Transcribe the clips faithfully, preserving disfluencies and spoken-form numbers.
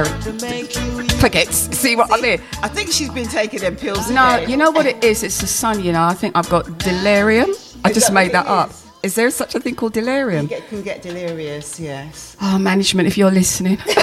Forget. See what I mean? I think she's been taking them pills. No, again. you know what it is? It's the sun, you know. I think I've got delirium. I Is just that made what that it up. is? Is there such a thing called delirium? You get, can get delirious, yes. Oh, management, if you're listening. What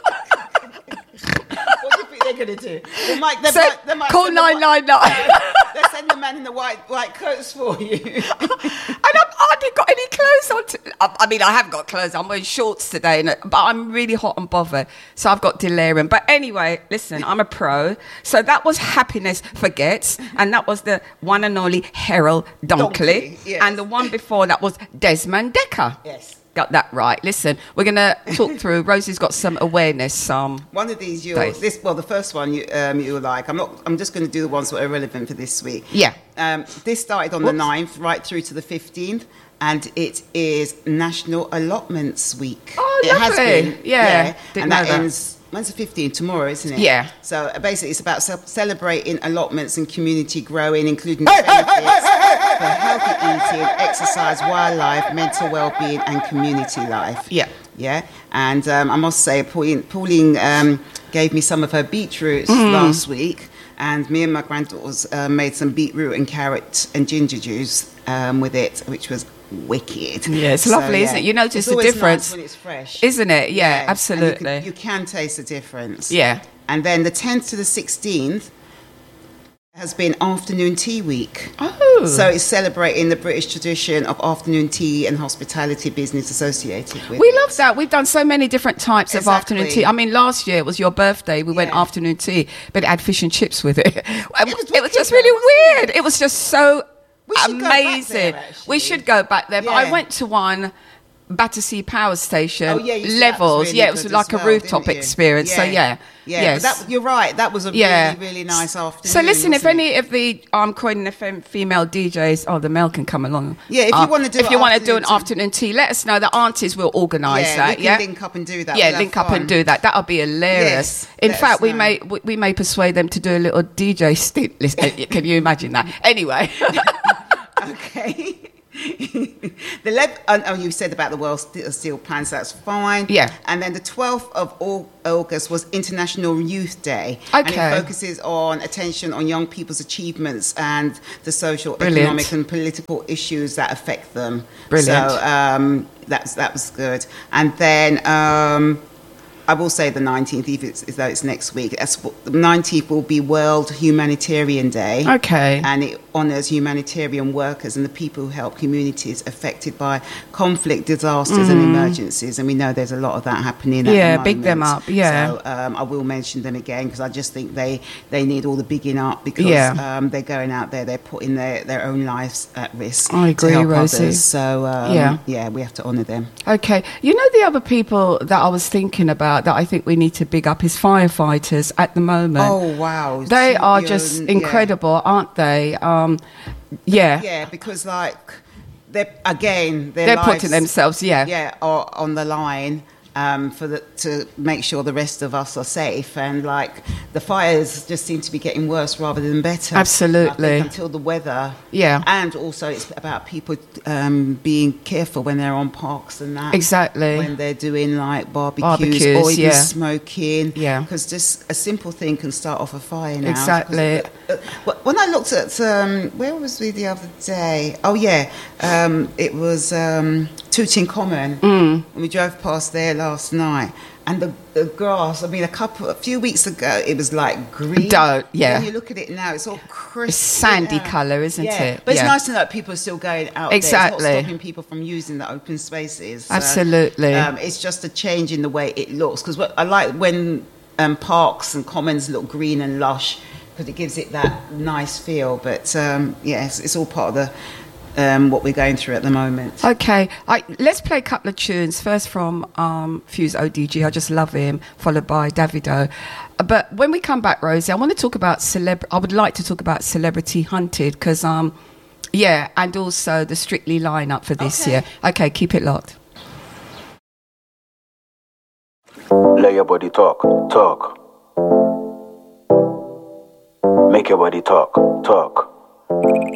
do you think they're going to do? They might, they So, might, they might call send the nine nine nine. white- They'll send the man in the white white coats for you. And I've hardly got any clothes on. To, I, I mean, I have got clothes. I'm wearing shorts today, and, but I'm really hot and bothered. So I've got delirium. But anyway, listen, I'm a pro. So that was Happiness Forgets. And that was the one and only Harold Dunkley. Dunkley, yes. And the one before that was Desmond Dekker. Yes. Got that right. Listen, we're going to talk through. Rosie's got some awareness. Um, One of these, you Days. this well, the first one you um, you like. I'm not. I'm just going to do the ones that are relevant for this week. Yeah. Um, this started on Whoops. the ninth, right through to the fifteenth, and it is National Allotments Week. Oh, it has lovely. been. Yeah, didn't and know that, that. ends. When's the fifteenth? Tomorrow, isn't it? Yeah. So uh, basically, it's about ce- celebrating allotments and community growing, including the benefits for healthy eating, exercise, wildlife, mental well-being, and community life. Yeah. Yeah, and um, I must say, Pauline, Pauline um, gave me some of her beetroots Mm. last week, and me and my granddaughters uh, made some beetroot and carrot and ginger juice um, with it, which was wicked. Yeah, it's So, lovely, yeah. isn't it? You notice It's the always difference. nice when it's fresh, Isn't it? Yeah, and you absolutely. can, you can taste the difference. Yeah. And then the tenth to the sixteenth has been Afternoon Tea Week. Oh. So it's celebrating the British tradition of afternoon tea and hospitality business associated with We it. love that. We've done so many different types of Exactly. afternoon tea. I mean, last year it was your birthday. We went Yeah. afternoon tea, but it had fish and chips with it. It was, was it was just wicked really though, wasn't weird. It was just so We should go back amazing. there, actually. We should go back there. But I Yeah. went to one. Battersea Power Station, Oh, yeah, you said that was levels. really yeah, it was good like as a well, rooftop didn't you? experience. So yeah, yeah. yes. But that, you're right. That was a Yeah. really, really nice afternoon. So listen, if wasn't it? any of the um, Croydon F M female D Js, oh, the male can come along. Yeah, if you Uh, wanna do if an you want to do an afternoon afternoon tea, let us know. The aunties will organise yeah, that. we can yeah, link up and do that. yeah, We'll link have up and fun. do that. That'll be hilarious. Yes, In let fact, us we know. may we, we may persuade them to do a little D J stint. Listen, can you imagine that? Anyway, Okay. the le- oh, oh, you said about the World St- Steel Plan, so that's fine. Yeah. And then the twelfth of Au- August was International Youth Day. And Okay. it focuses on attention on young people's achievements and the social, Brilliant. economic and political issues that affect them. Brilliant. So um, that's, that was good. And then... Um, I will say the nineteenth, if it's, though it's next week. That's, the nineteenth will be World Humanitarian Day. Okay. And it honours humanitarian workers and the people who help communities affected by conflict, disasters and emergencies. And we know there's a lot of that happening at Yeah, the big them moment. up, yeah. So um, I will mention them again because I just think they, they need all the bigging up because Yeah. um, they're going out there, they're putting their, their own lives at risk I agree, to help Rosie. others. So um, Yeah. yeah, we have to honour them. Okay. You know the other people that I was thinking about that I think we need to big up is firefighters at the moment. Oh, wow. They are You're- just yeah. incredible, aren't they? Um, yeah. Yeah, because like they're again their They're lives, putting themselves, yeah. yeah, are on the line um, for the to make sure the rest of us are safe. And like the fires just seem to be getting worse rather than better. Absolutely. I think until the weather. Yeah. And also it's about people um, being careful when they're on parks and that. Exactly. When they're doing like barbecues, Barbecues, or even yeah. smoking. Yeah. Because just a simple thing can start off a fire now. Exactly. Because, uh, when I looked at, um, where was we the other day? Oh, yeah. Um, it was um, Tutankhamun. Mm. And we drove past there last night. And the, the grass, I mean, a couple, a few weeks ago, it was like green. Don't, yeah. When you look at it now, it's all crisp. It's sandy yeah. colour, isn't Yeah. it? But it's Yeah. nice to know that people are still going out Exactly. there. It's not stopping people from using the open spaces. So, Absolutely. um, it's just a change in the way it looks. Because I like when um, parks and commons look green and lush, because it gives it that nice feel. But um, yes, it's all part of the um, what we're going through at the moment. Okay, I, let's play a couple of tunes. First from um, Fuse O D G, I just love him, followed by Davido. But when we come back, Rosie, I want to talk about celeb. I would like to talk about Celebrity Hunted because, um, yeah, and also the Strictly lineup for this Okay. year. Okay, keep it locked. Let your body talk, talk. Make your body talk, talk.